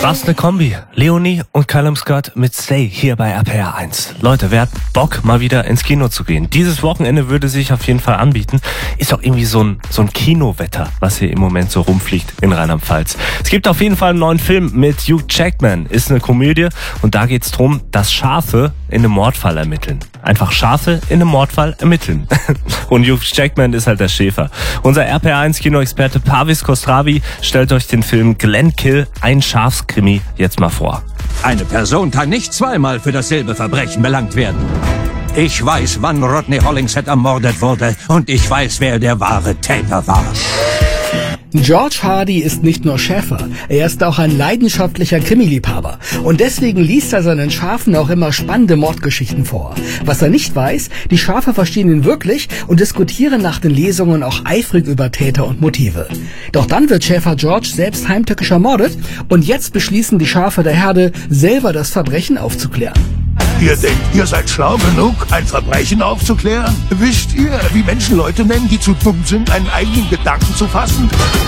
Was eine Kombi. Leonie und Callum Scott mit Stay hier bei RPR 1. Leute, wer hat Bock, mal wieder ins Kino zu gehen? Dieses Wochenende würde sich auf jeden Fall anbieten. Ist doch irgendwie so ein Kinowetter, was hier im Moment so rumfliegt in Rheinland-Pfalz. Es gibt auf jeden Fall einen neuen Film mit Hugh Jackman. Ist eine Komödie und da geht's drum, dass Schafe in einem Mordfall ermitteln. Einfach Schafe in einem Mordfall ermitteln. Und Hugh Jackman ist halt der Schäfer. Unser RPR 1 Kinoexperte Parvis Kostravi stellt euch den Film Glenkill, ein Schafskrimi, jetzt mal vor. Eine Person kann nicht zweimal für dasselbe Verbrechen belangt werden. Ich weiß, wann Rodney Hollingshead ermordet wurde und ich weiß, wer der wahre Täter war. George Hardy ist nicht nur Schäfer, er ist auch ein leidenschaftlicher Krimiliebhaber. Und deswegen liest er seinen Schafen auch immer spannende Mordgeschichten vor. Was er nicht weiß, die Schafe verstehen ihn wirklich und diskutieren nach den Lesungen auch eifrig über Täter und Motive. Doch dann wird Schäfer George selbst heimtückisch ermordet und jetzt beschließen die Schafe der Herde, selber das Verbrechen aufzuklären. Ihr denkt, ihr seid schlau genug, ein Verbrechen aufzuklären? Wisst ihr, wie Menschen Leute nennen, die zu dumm sind, einen eigenen Gedanken zu fassen?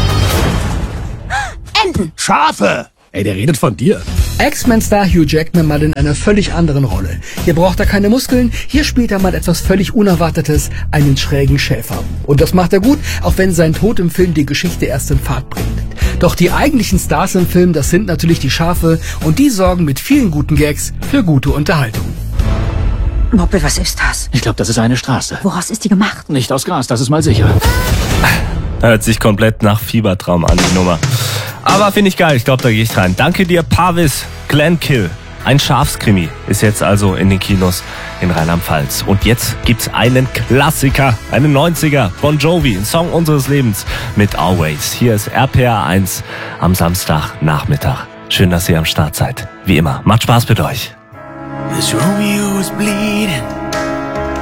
Enten! Schafe! Ey, der redet von dir. X-Men-Star Hugh Jackman mal in einer völlig anderen Rolle. Hier braucht er keine Muskeln, hier spielt er mal etwas völlig Unerwartetes, einen schrägen Schäfer. Und das macht er gut, auch wenn sein Tod im Film die Geschichte erst in Fahrt bringt. Doch die eigentlichen Stars im Film, das sind natürlich die Schafe und die sorgen mit vielen guten Gags für gute Unterhaltung. Moppel, was ist das? Ich glaube, das ist eine Straße. Woraus ist die gemacht? Nicht aus Gras, das ist mal sicher. Hört sich komplett nach Fiebertraum an, die Nummer. Aber finde ich geil, ich glaube, da gehe ich rein. Danke dir, Parvis. Glenkill, ein Schafskrimi, ist jetzt also in den Kinos in Rheinland-Pfalz. Und jetzt gibt's einen Klassiker, einen 90er, Bon Jovi, ein Song unseres Lebens mit Always. Hier ist RPR 1 am Samstagnachmittag. Schön, dass ihr am Start seid. Wie immer, macht Spaß mit euch. This Romeo is bleeding.